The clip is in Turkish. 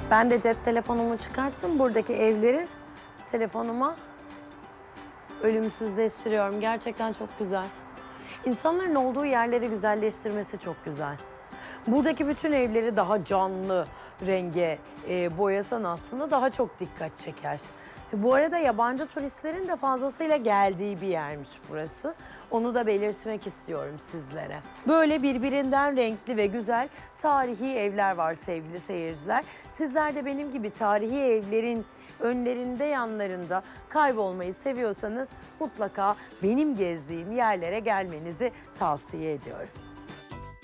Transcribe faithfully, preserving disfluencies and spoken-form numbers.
Ben de cep telefonumu çıkarttım. Buradaki evleri telefonuma ölümsüzleştiriyorum. Gerçekten çok güzel. İnsanların olduğu yerleri güzelleştirmesi çok güzel. Buradaki bütün evleri daha canlı renge e, boyasan aslında daha çok dikkat çeker. Bu arada yabancı turistlerin de fazlasıyla geldiği bir yermiş burası. Onu da belirtmek istiyorum sizlere. Böyle birbirinden renkli ve güzel tarihi evler var sevgili seyirciler. Sizler de benim gibi tarihi evlerin önlerinde, yanlarında kaybolmayı seviyorsanız mutlaka benim gezdiğim yerlere gelmenizi tavsiye ediyorum.